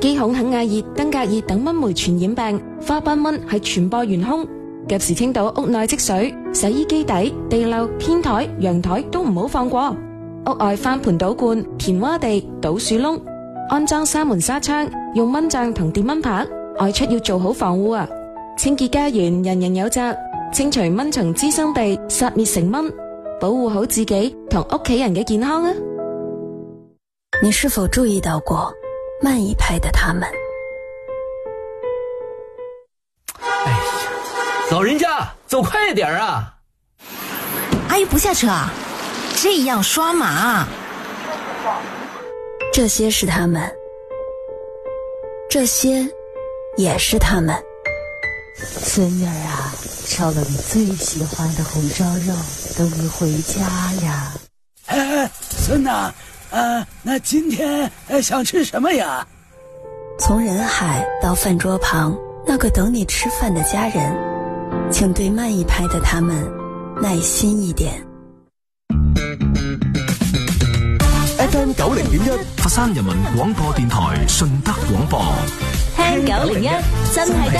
基孔肯亞熱、登革熱等蚊媒傳染病，花斑蚊係傳播元兇。及時清倒屋內積水，洗衣機底、地漏、天台、陽台都唔好放過。屋外翻盆倒罐、填窪地、倒樹窿，安裝紗門紗窗，用蚊帳同電蚊拍。外出要做好防護啊！清潔家園，人人有責，清除蚊蟲滋生地，殺滅成蚊，保護好自己同屋企人嘅健康啊！ 你是否注意到過慢一拍的他們？ 哎呀，老人家走快點啊！ 阿姨不下車啊？這樣刷馬。 這些是他們，這些也是他們。 孫女兒啊，燒了你最喜歡的紅燒肉，等你回家呀。 孫吶，那今天想吃什麼呀？ 從人海到飯桌旁，那個等你吃飯的家人，請對慢一拍的他們耐心一點。 FM 90.1佛山人民廣播電台順德廣播， 聽901真係得。